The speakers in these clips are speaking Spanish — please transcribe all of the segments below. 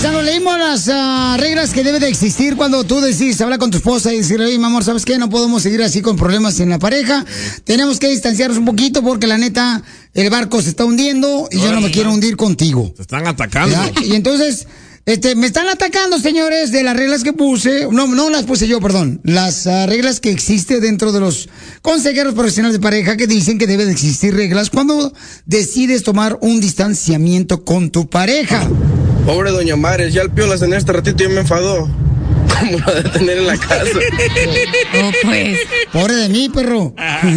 Paisano, leímos las reglas que debe de existir cuando tú decides hablar con tu esposa y decirle, oye, mi amor, ¿sabes qué? No podemos seguir así con problemas en la pareja. Tenemos que distanciarnos un poquito porque la neta, el barco se está hundiendo y yo no me quiero hundir contigo. Te están atacando. ¿Ya? Y entonces, me están atacando, señores, de las reglas que puse. No las puse yo, perdón. Las reglas que existen dentro de los consejeros profesionales de pareja que dicen que debe de existir reglas cuando decides tomar un distanciamiento con tu pareja. Pobre doña Mares, ya el Piolas en este ratito ya me enfadó. ¿Cómo lo de tener en la casa? Oh, pues. Pobre de mí, perro.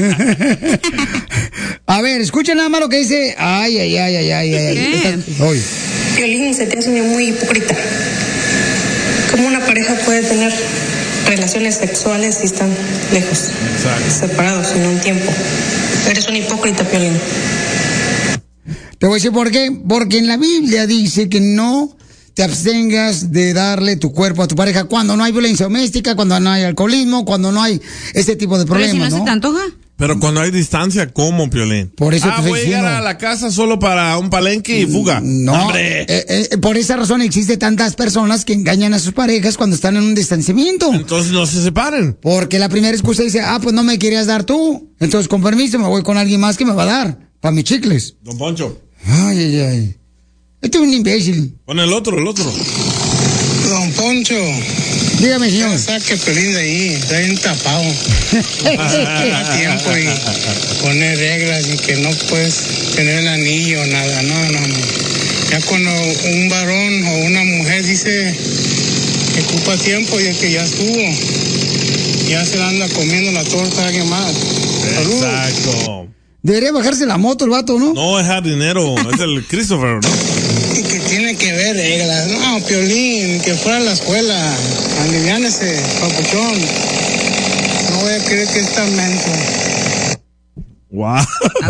A ver, escuchen nada más lo que dice. Ay. Oye. Piolín, se te hace muy hipócrita. ¿Cómo una pareja puede tener relaciones sexuales si están lejos? Exacto. Separados en un tiempo. Eres un hipócrita, Piolín. Te voy a decir por qué. Porque en la Biblia dice que no te abstengas de darle tu cuerpo a tu pareja cuando no hay violencia doméstica, cuando no hay alcoholismo, cuando no hay ese tipo de problemas. Pero si no se te antoja. Pero cuando hay distancia, ¿cómo, Piolín? Por eso te estoy voy a llegar a la casa solo para un palenque y fuga. No, ¡Hombre! Por esa razón existe tantas personas que engañan a sus parejas cuando están en un distanciamiento. Entonces no se separen. Porque la primera excusa dice, pues no me querías dar tú. Entonces, con permiso, me voy con alguien más que me va a dar para mis chicles. Don Poncho. Ay. Este es un imbécil. Pon el otro. Don Poncho. Dígame, señor. Saque Piolín de ahí, está bien tapado. A tiempo y poner reglas y que no puedes tener el anillo, nada, no. Ya cuando un varón o una mujer dice que ocupa tiempo y es que ya estuvo, ya se la anda comiendo la torta a alguien más. Salud. Exacto. Debería bajarse la moto el vato, ¿no? No, es jardinero, es el Christopher, ¿no? Y que tiene que ver reglas. No, Piolín, que fuera a la escuela. Aliviánese, papuchón. No voy a creer que es tan menso. Wow.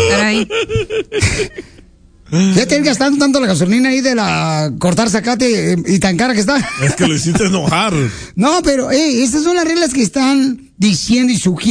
Ya te gastando tanto la gasolina ahí de la cortar zacate y tan cara que está. Es que lo hiciste enojar. No, pero estas son las reglas que están diciendo y sugiriendo.